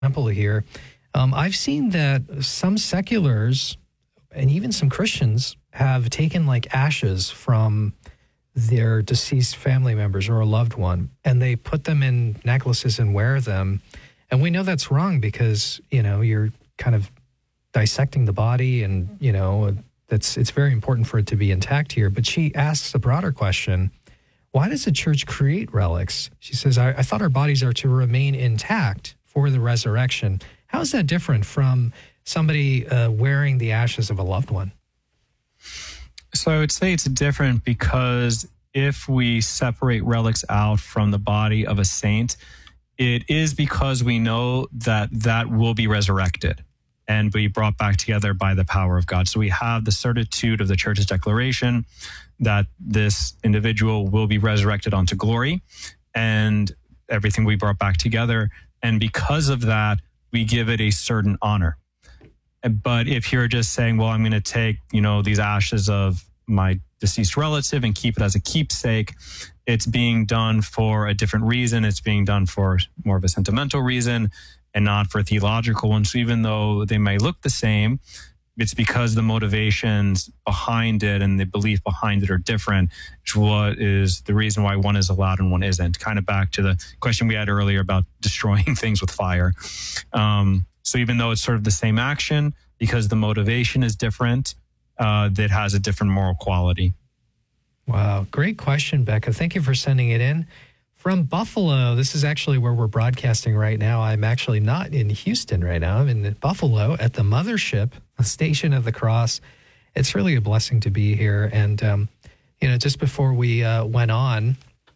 example here. I've seen that some seculars and even some Christians have taken like ashes from their deceased family members or a loved one, and they put them in necklaces and wear them. And we know that's wrong because, you're kind of dissecting the body and, it's very important for it to be intact here. But she asks a broader question. Why does the church create relics? She says, I thought our bodies are to remain intact for the resurrection. How is that different from somebody wearing the ashes of a loved one? So I would say it's different because if we separate relics out from the body of a saint, it is because we know that will be resurrected and be brought back together by the power of God. So we have the certitude of the church's declaration that this individual will be resurrected unto glory and everything we brought back together. And because of that, we give it a certain honor. But if you're just saying, well, I'm going to take, these ashes of my deceased relative and keep it as a keepsake, it's being done for a different reason. It's being done for more of a sentimental reason and not for a theological one. So even though they may look the same, it's because the motivations behind it and the belief behind it are different, which what is the reason why one is allowed and one isn't. Kind of back to the question we had earlier about destroying things with fire. So even though it's sort of the same action, because the motivation is different, that has a different moral quality. Wow. Great question, Becca. Thank you for sending it in. From Buffalo, this is actually where we're broadcasting right now. I'm actually not in Houston right now. I'm in Buffalo at the Mothership, the Station of the Cross. It's really a blessing to be here. And, just before we went on,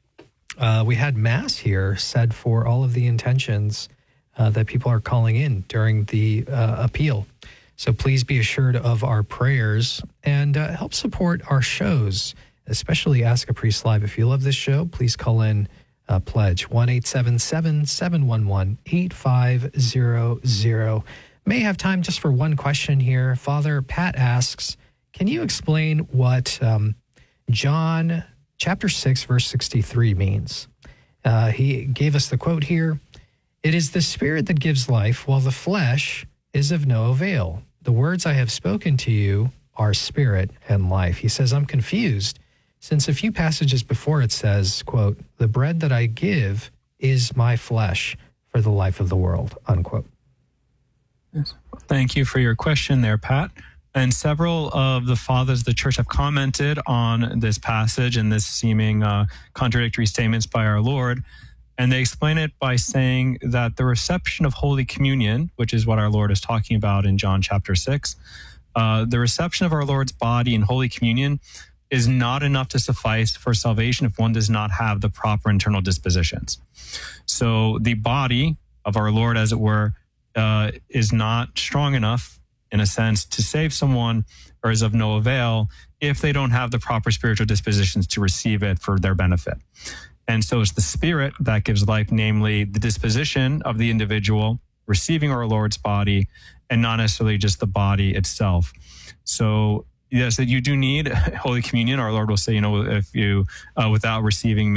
we had Mass here said for all of the intentions that people are calling in during the appeal. So please be assured of our prayers and help support our shows, especially Ask a Priest Live. If you love this show, please call in pledge 1-877-711-8500. May have time just for one question here. Father Pat asks, can you explain what John chapter 6, verse 63 means? He gave us the quote here. It is the spirit that gives life, while the flesh is of no avail. The words I have spoken to you are spirit and life. He says, I'm confused, since a few passages before it says, quote, the bread that I give is my flesh for the life of the world, unquote. Yes. Thank you for your question there, Pat. And several of the fathers of the church have commented on this passage and this seeming contradictory statements by our Lord. And they explain it by saying that the reception of Holy Communion, which is what our Lord is talking about in John chapter 6, the reception of our Lord's body in Holy Communion is not enough to suffice for salvation if one does not have the proper internal dispositions. So the body of our Lord, as it were, is not strong enough, in a sense, to save someone, or is of no avail if they don't have the proper spiritual dispositions to receive it for their benefit. And so it's the spirit that gives life, namely the disposition of the individual receiving our Lord's body, and not necessarily just the body itself. So yes, that you do need Holy Communion. Our Lord will say, if you, without receiving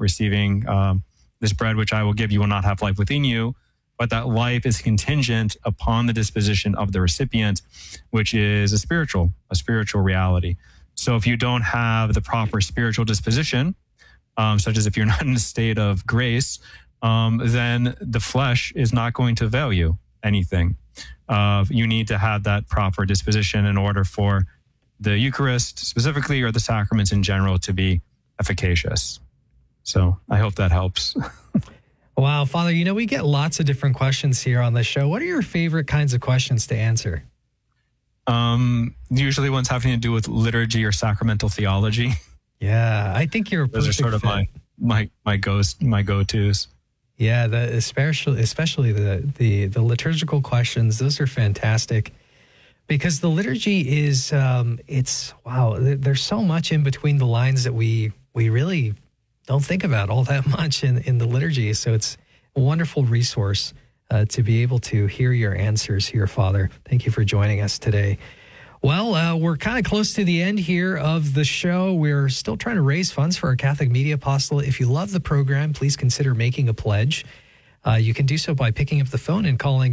this bread which I will give, you will not have life within you. But that life is contingent upon the disposition of the recipient, which is a spiritual reality. So if you don't have the proper spiritual disposition, such as if you're not in a state of grace, then the flesh is not going to avail you anything. You need to have that proper disposition in order for the Eucharist specifically, or the sacraments in general, to be efficacious. So I hope that helps. Wow, Father, we get lots of different questions here on the show. What are your favorite kinds of questions to answer? Usually ones having to do with liturgy or sacramental theology. Yeah, I think you're a Those are sort of my go-tos. Yeah, especially the liturgical questions. Those are fantastic, because the liturgy is there's so much in between the lines that we really don't think about all that much in the liturgy. So it's a wonderful resource to be able to hear your answers here, Father. Thank you for joining us today. Well, we're kind of close to the end here of the show. We're still trying to raise funds for our Catholic Media Apostolate. If you love the program, please consider making a pledge. you can do so by picking up the phone and calling